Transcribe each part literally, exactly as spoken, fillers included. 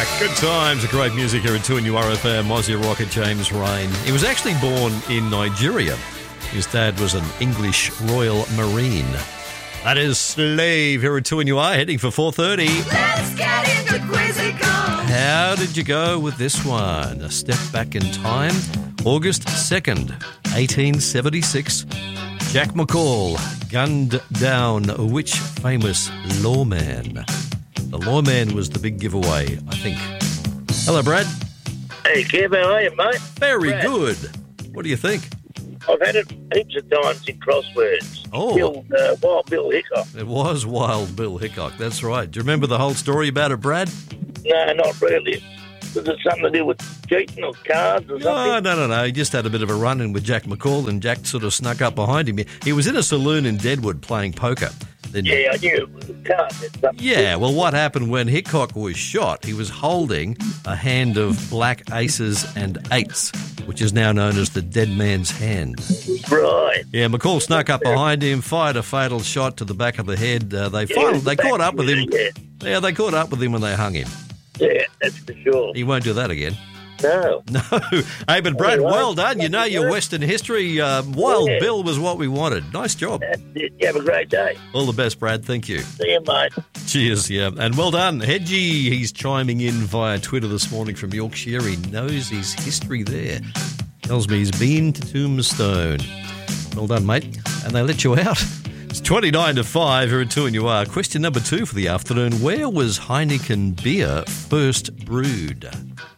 back. Good times, great music here at two N U R F M. Aussie rocker James Rain. He was actually born in Nigeria. His dad was an English Royal Marine. That is Slave here at two N U R, heading for four thirty. Let's get into Quizzical. How did you go with this one? A step back in time. August second, eighteen seventy-six. Jack McCall gunned down which famous lawman? The lawman was the big giveaway, I think. Hello, Brad. Hey, Kev, how are you, mate? Very Brad. good. What do you think? I've had it heaps of times in crosswords. Oh. Bill, uh, Wild Bill Hickok. It was Wild Bill Hickok, that's right. Do you remember the whole story about it, Brad? No, not really. Was it something to do with cheating or cards or No, something? no, no, no. He just had a bit of a run-in with Jack McCall, and Jack sort of snuck up behind him. He was in a saloon in Deadwood playing poker. Then, Yeah, I knew it was cards. It's something Yeah, well, what happened when Hickok was shot? He was holding a hand of black aces and eights, which is now known as the dead man's hand. Right. Yeah, McCall snuck up behind him, fired a fatal shot to the back of the head. Uh, they finally, they caught up with him. Yeah, Yeah, they caught up with him when they hung him. yeah, that's for sure. He won't do that again. No. No. Hey, but Brad, All right. well done. You know your Western history. Uh, Wild Yeah. Bill was what we wanted. Nice job. That's it. You have a great day. All the best, Brad. Thank you. See you, mate. Cheers, yeah. And well done. Hedgie, he's chiming in via Twitter this morning from Yorkshire. He knows his history there. Tells me he's been to Tombstone. Well done, mate. And they let you out. It's twenty-nine to five here at two N U R. Question number two for the afternoon. Where was Heineken beer first brewed?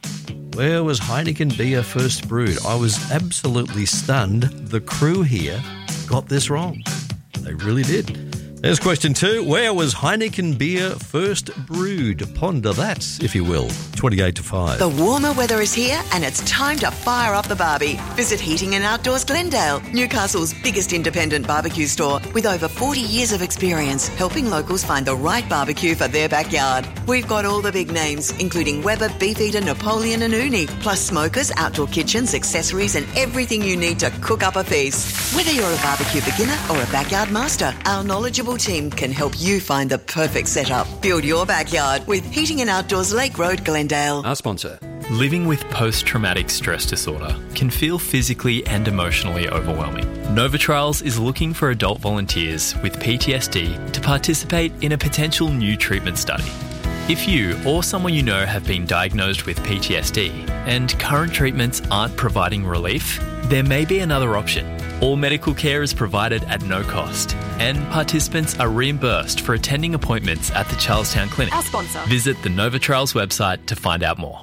Where was Heineken beer first brewed? I was absolutely stunned. The crew here got this wrong. They really did. There's question two. Where was Heineken beer first brewed? Ponder that, if you will. twenty-eight to five. The warmer weather is here and it's time to fire up the barbie. Visit Heating and Outdoors Glendale, Newcastle's biggest independent barbecue store with over forty years of experience helping locals find the right barbecue for their backyard. We've got all the big names, including Weber, Beefeater, Napoleon and Uni, plus smokers, outdoor kitchens, accessories and everything you need to cook up a feast. Whether you're a barbecue beginner or a backyard master, our knowledgeable team can help you find the perfect setup. Build your backyard with Heating and Outdoors Lake Road, Glendale. Our sponsor. Living with post-traumatic stress disorder can feel physically and emotionally overwhelming. Nova Trials is looking for adult volunteers with P T S D to participate in a potential new treatment study. If you or someone you know have been diagnosed with P T S D and current treatments aren't providing relief, there may be another option. All medical care is provided at no cost, and participants are reimbursed for attending appointments at the Charlestown Clinic. Our sponsor. Visit the Nova Trials website to find out more.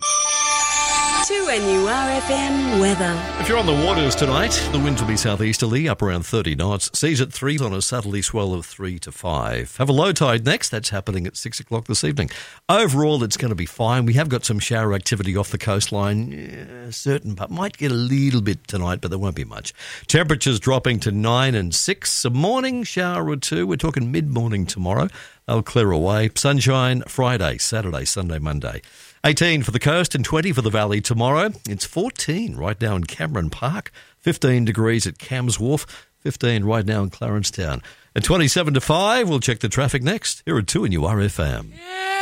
two N U R F M weather. If you're on the waters tonight, the winds will be southeasterly, up around thirty knots. Seas at three on a southerly swell of three to five. Have a low tide next. That's happening at six o'clock this evening. Overall, it's going to be fine. We have got some shower activity off the coastline. Yeah, certain, but might get a little bit tonight, but there won't be much. Temperatures dropping to nine and six. A morning shower or two. We're talking mid-morning tomorrow. They'll clear away. Sunshine Friday, Saturday, Sunday, Monday. eighteen for the coast and twenty for the valley tomorrow. It's fourteen right now in Cameron Park, fifteen degrees at Cams Wharf, fifteen right now in Clarencetown. At twenty-seven to five, we'll check the traffic next here at two N U R F M. Yeah.